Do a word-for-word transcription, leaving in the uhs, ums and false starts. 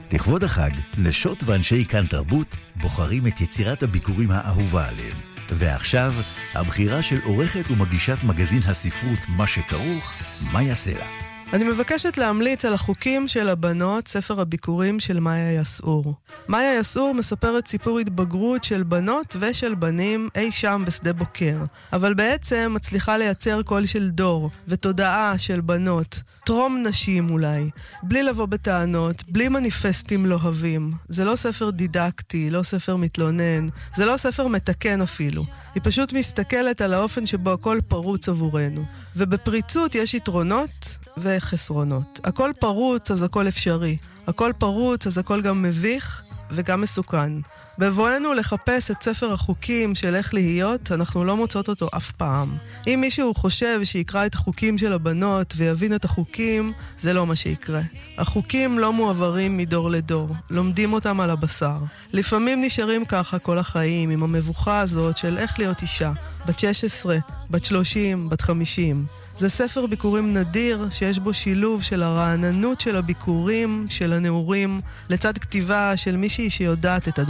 לכבוד החג, נשות ואנשי כאן תרבות בוחרים את יצירת הביקורים האהובה עליהם. ועכשיו, הבחירה של עורכת ומגישת מגזין הספרות מה שכרוך, מאיה סלע. אני מבקשת להמליץ על החוקים של הבנות, ספר הביקורים של מאיה יסעור. מאיה יסעור מספרת סיפור התבגרות של בנות ושל בנים אי שם בשדה בוקר, אבל בעצם מצליחה לייצר קול של דור ותודעה של בנות, טרום נשים אולי, בלי לבוא בטענות, בלי מניפסטים לוהבים. זה לא ספר דידקטי, לא ספר מתלונן, זה לא ספר מתקן אפילו. היא פשוט מסתכלת על האופן שבו הכל פרוץ עבורנו. ובפריצות יש יתרונות וחסרונות. הכל פרוץ אז הכל אפשרי. הכל פרוץ אז הכל גם מביך וגם מסוכן. בבואנו לחפש את ספר החוקים של איך להיות, אנחנו לא מוצאות אותו אף פעם. אם מישהו חושב שיקרא את החוקים של הבנות ויבין את החוקים, זה לא מה שיקרה. החוקים לא מועברים מדור לדור, לומדים אותם על הבשר. לפעמים נשארים ככה כל החיים עם המבוכה הזאת של איך להיות אישה, בת שש עשרה, בת שלושים, בת חמישים. זה ספר ביקורים נדיר שיש בו שילוב של הרעננות של הביקורים, של הנעורים, לצד כתיבה של מישהי שיודעת את